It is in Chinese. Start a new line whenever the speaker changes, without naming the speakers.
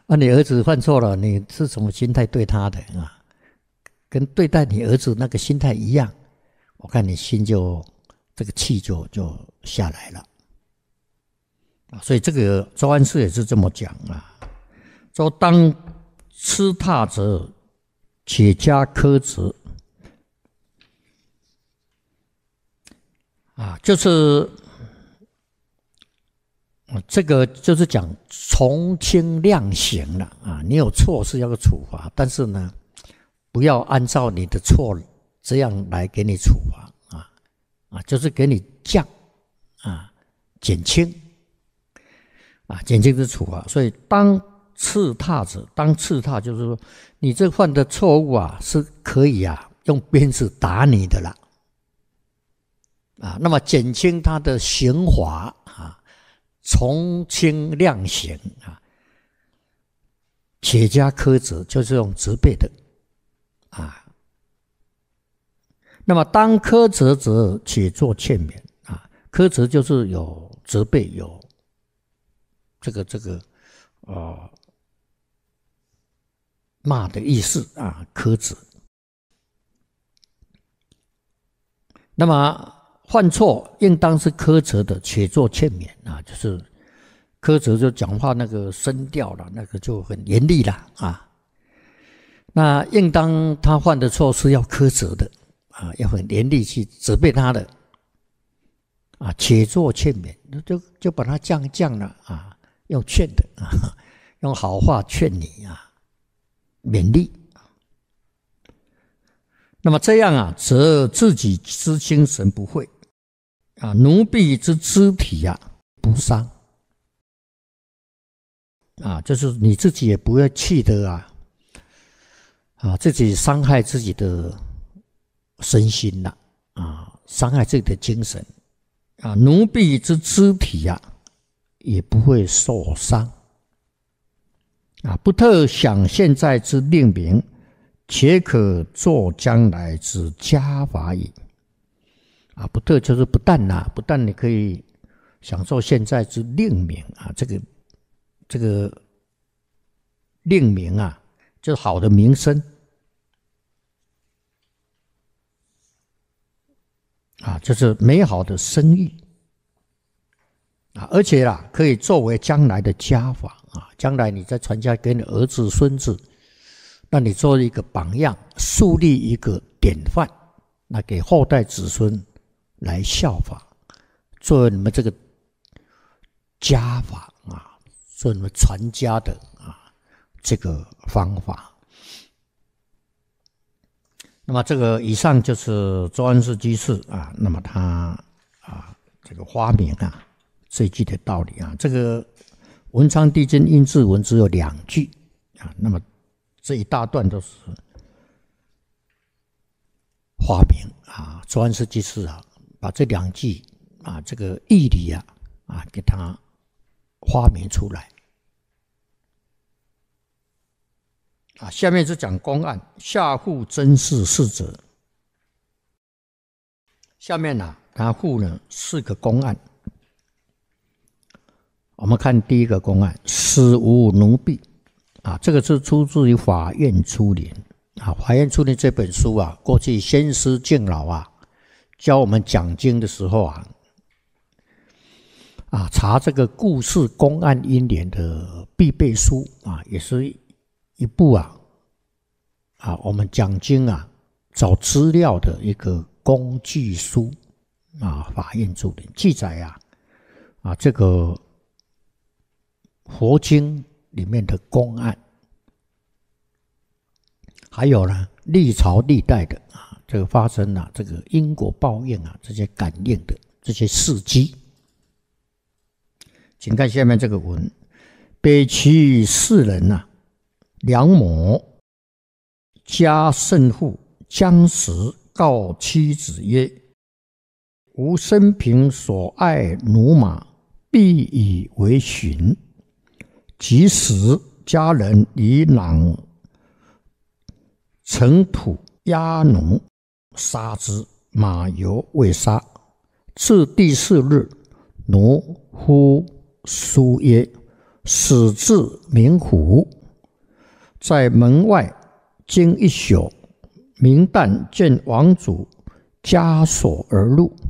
啊，你儿子犯错了，你是什么心态对他的啊？跟对待你儿子那个心态一样，我看你心就这个气就下来了啊。所以这个周安师也是这么讲啊，说当吃踏者，且加苛责啊，就是这个就是讲从轻量刑了啊。你有错是要处罚，但是呢，不要按照你的错这样来给你处罚啊，就是给你降啊，减轻啊，减轻的处罚。所以当刺踏者，当刺踏就是说，你这犯的错误啊，是可以啊用鞭子打你的啦啊，那么减轻他的刑罚啊，从轻量刑啊，且加苛责，就是用责备的啊。那么当苛责者，且作劝勉啊，苛责就是有责备，有这个骂的意思啊，苛责。那么犯错应当是苛责的，且作劝勉啊，就是苛责就讲话那个声调了，那个就很严厉了啊。那应当他犯的错是要苛责的啊，要很严厉去责备他的啊，且作劝勉，就把他降了啊，用劝的啊，用好话劝你啊，勉励。那么这样啊，则自己之精神不会啊，奴婢之肢体啊不伤啊，就是你自己也不会气得啊，自己伤害自己的身心了啊，伤害自己的精神啊，奴婢之肢体啊也不会受伤啊，不特想现在之令名，且可作将来之家法矣啊，不特就是不但不但你可以享受现在之令名啊，这个令名啊，就是好的名声啊，就是美好的声誉啊，而且可以作为将来的家法啊，将来你再传家给你儿子孙子，那你做一个榜样，树立一个典范，那给后代子孙来效法，做你们这个家法啊，做你们传家的这个方法。那么这个以上就是周安世居士啊，那么他这个发明这一句的道理啊。这个文昌帝君印制文只有2句啊，那么这一大段都是发明啊，周安世居士把这2句这个义理给他发明出来啊。下面是讲公案，下附真事4则。下面他附了4个公案。我们看第一个公案，死无奴婢这个是出自于《法院初林》《法院初林》这本书过去先师敬老教我们讲经的时候查这个故事公案因缘的必备书也是一部我们讲经找资料的一个工具书法院初林记载这个佛经里面的公案，还有历朝历代的这个发生这个因果报应这些感应的这些事迹。请看下面这个文：北齐4人梁某家甚富，将时告妻子曰：吾生平所爱驽马，必以为寻。即使家人以囊尘土压奴，杀之，马犹未杀。至第4日，奴呼书曰：始至明虎， 在门外经一宿，明旦见王主枷锁而入，